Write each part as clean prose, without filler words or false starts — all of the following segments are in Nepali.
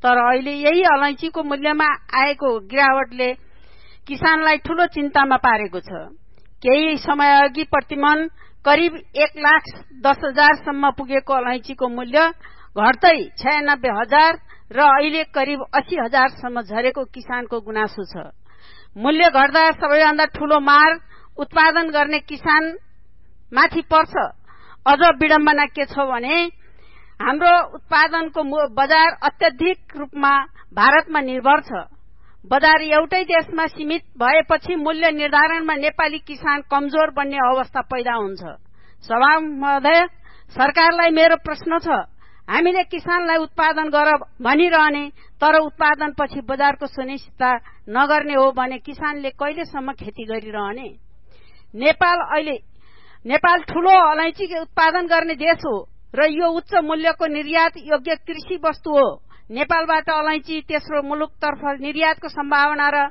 तर अहिले यही अलैँचीको मूल्यमा आएको गिरावटले किसानलाई ठूलो चिन्तामा पारेको छ। केही समय अघि प्रतिमन करिब 1,10,000 सम्म पुगेको अलैँचीको मूल्य घट्दै 96,000 र अहिले करिब 80,000 सम्म झरेको किसानको गुनासो छ। मूल्य घट्दा सबैभन्दा ठूलो मार उत्पादन गर्ने किसान माथि पर्छ। अझ विडम्बना के छ भने हाम्रो उत्पादनको बजार अत्यधिक रूपमा भारतमा निर्भर छ। बजार एउटै देशमा सीमित भएपछि मूल्य निर्धारणमा नेपाली किसान कमजोर बन्ने अवस्था पैदा हुन्छ। सभा महोदय, सरकारलाई मेरो प्रश्न छ, हामीले किसानलाई उत्पादन गर भनिरहने तर उत्पादनपछि बजारको सुनिश्चितता नगर्ने हो भने किसानले कहिलेसम्म खेती गरिरहने? नेपाल ठूलो अलैँची उत्पादन गर्ने देश हो र यो उच्च मूल्यको निर्यात योग्य कृषि वस्तु हो। नेपालबाट अलैँची तेस्रो मुलुकतर्फ निर्यातको सम्भावना र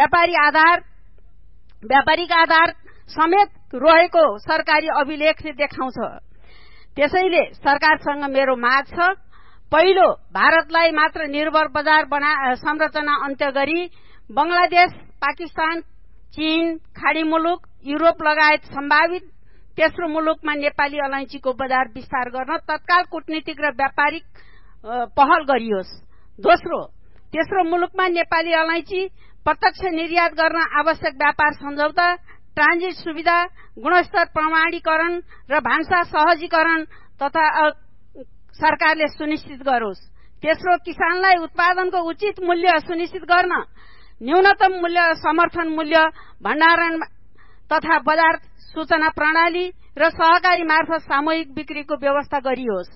व्यापारिक आधार समेत रहेको सरकारी अभिलेखले देखाउँछ। त्यसैले सरकारसँग मेरो माग छ, पहिलो, भारतलाई मात्र निर्भर बजार संरचना अन्त्य गरी बंगलादेश, पाकिस्तान, चीन, खाडी मुलुक, युरोप लगायत सम्भावित तेस्रो मुलुकमा नेपाली अलैँचीको बजार विस्तार गर्न तत्काल कूटनीतिक र व्यापारिक पहल गरियोस्। दोस्रो, तेस्रो मुलुकमा नेपाली अलैँची प्रत्यक्ष निर्यात गर्न आवश्यक व्यापार सम्झौता, ट्रान्जिट सुविधा, गुणस्तर प्रमाणीकरण र भान्सा सहजीकरण तथा सरकारले सुनिश्चित गरोस्। तेस्रो, किसानलाई उत्पादनको उचित मूल्य सुनिश्चित गर्न न्यूनतम मूल्य, समर्थन मूल्य, भण्डारण तथा बजार सूचना प्रणाली र सहकारी मार्फत सामूहिक बिक्रीको व्यवस्था गरियोस्।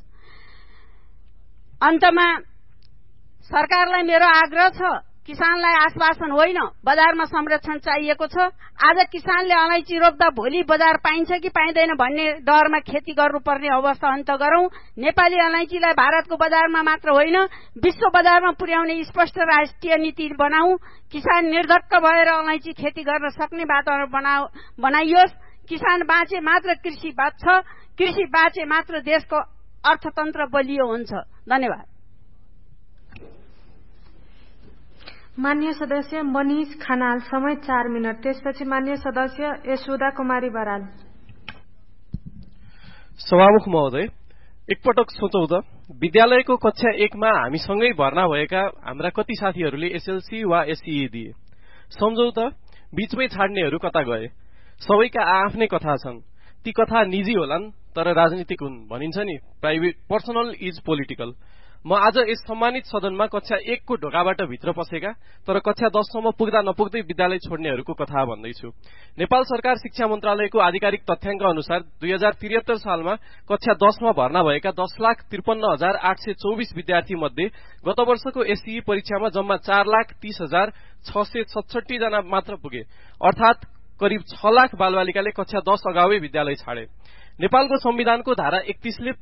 अन्तमा सरकारलाई मेरो आग्रह छ, किसानलाई आश्वासन होइन, बजारमा संरक्षण चाहिएको छ। आज किसानले अलैँची रोप्दा भोलि बजार पाइन्छ कि पाइँदैन भन्ने डरमा खेती गर्नुपर्ने अवस्था अन्त गरौं। नेपाली अलैँचीलाई भारतको बजारमा मात्र होइन, विश्व बजारमा पुर्याउने स्पष्ट राष्ट्रिय नीति बनाऊ। किसान निर्धक्क भएर अलैँची खेती गर्न सक्ने वातावरण बनाइयोस्। किसान बाँचे मात्र कृषि बाँच्छ, कृषि बाँचे मात्र देशको अर्थतन्त्र बलियो हुन्छ। धन्यवाद। मान्य सदस्य मनीष खनाल, समय 4 मिनट। त्यसपछि मान्य सदस्य यशोदा कुमारी बराल। सभामुख महोदय, एकपटक सोचौं त, विद्यालयको कक्षा 1 मा हामीसँगै भर्ना भएका हाम्रा कति साथीहरूले एसएलसी वा एससीई दिए। सम्झौं त, बीचमै छाड्नेहरू कता गए? सबैका आफ्नै कथा छन्। ती कथा निजी होलान् तर राजनीतिक हुन् भनिन्छ नि, प्राइभेट पर्सनल इज पोलिटिकल। म आज यस सम्मानित सदनमा कक्षा 1 को ढोकाबाट भित्र पसेका तर कक्षा 10 सम्म पुग्दा नपुग्दै विद्यालय छोड्नेहरूको कथा भन्दैछु। नेपाल सरकार शिक्षा मन्त्रालयको आधिकारिक तथ्याङ्क अनुसार 2073 सालमा कक्षा 10 मा भर्ना भएका 10,53,824 विद्यार्थी मध्ये गत वर्षको एससीई परीक्षामा जम्मा 4,30,667 जना मात्र पुगे, अर्थात करिब 6 लाख बालबालिकाले कक्षा 10 अगावै विद्यालय छाडे। नेपालको संविधानको धारा 31 ले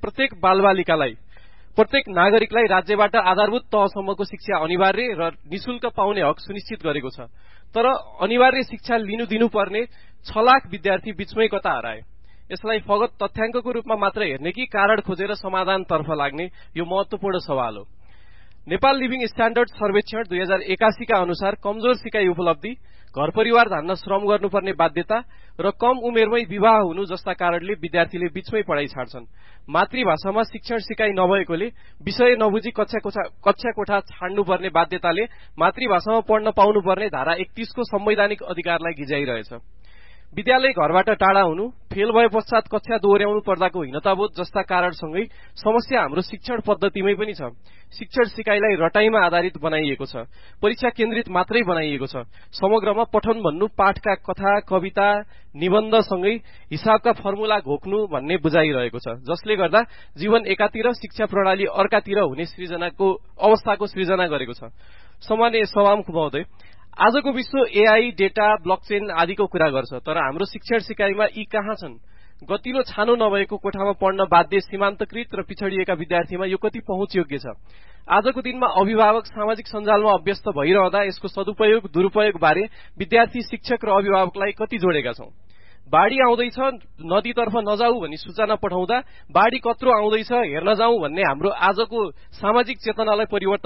प्रत्येक नागरिकलाई राज्यबाट आधारभूत तहसम्मको शिक्षा अनिवार्य र निशुल्क पाउने हक सुनिश्चित गरेको छ। तर अनिवार्य शिक्षा दिनुपर्ने 6 लाख विद्यार्थी बीचमै कता हराए? यसलाई फगत तथ्याङ्कको रूपमा मात्र हेर्ने कि कारण खोजेर समाधानतर्फ लाग्ने, यो महत्वपूर्ण सवाल हो। नेपाल लिभिङ स्ट्याण्डर्ड सर्वेक्षण 2081 का अनुसार कमजोर सिकाइ उपलब्धि, घर परिवार धान्न श्रम गर्नुपर्ने बाध्यता र कम उमेरमै विवाह हुनु जस्ता कारणले विद्यार्थीले बीचमै पढाइ छाड्छन्। मातृभाषामा शिक्षण सिकाइ नभएकोले विषय नबुझी कक्षा कोठा छाड्नुपर्ने बाध्यताले मातृभाषामा पढ्न पाउनुपर्ने धारा 31 को संवैधानिक अधिकारलाई गिजाइरहेछ। विद्यालय घरबाट टाढा हुनु, फेल भए पश्चात कक्षा दोहोर्याउनु पर्दाको हीनताबोध जस्ता कारणसँगै समस्या हाम्रो शिक्षण पद्धतिमै पनि छ। शिक्षण सिकाइलाई रटाइमा आधारित बनाइएको छ, परीक्षा केन्द्रित मात्रै बनाइएको छ। समग्रमा पठन भन्नु पाठका कथा, कविता, निबन्धसँगै हिसाबका फर्मुला घोक्नु भन्ने बुझाइरहेको छ, जसले गर्दा जीवन एकातिर शिक्षा प्रणाली अर्कातिर हुने अवस्थाको सृजना गरेको छ। सम्माननीय सभामुख महोदय, आजको विश्व एआई, डेटा, ब्लकचेन आदिको कुरा गर्छ, तर हाम्रो शिक्षण सिकाइमा यी कहाँ छन्? गतिलो छानो नभएको कोठामा पढ्न बाध्य सीमान्तकृत र पिछडिएका विद्यार्थीमा यो कति पहुँचयोग्य छ? आजको दिनमा अभिभावक सामाजिक सञ्जालमा अभ्यस्त भइरहँदा यसको सदुपयोग दुरुपयोग बारे विद्यार्थी, शिक्षक र अभिभावकलाई कति जोडेका छौं? बाढी आउँदैछ, नदीतर्फ नजाऊ भनी सूचना पठाउँदा बाढी कत्रो आउँदैछ हेर्न जाऊ भन्ने हाम्रो आजको सामाजिक चेतनालाई परिवर्तन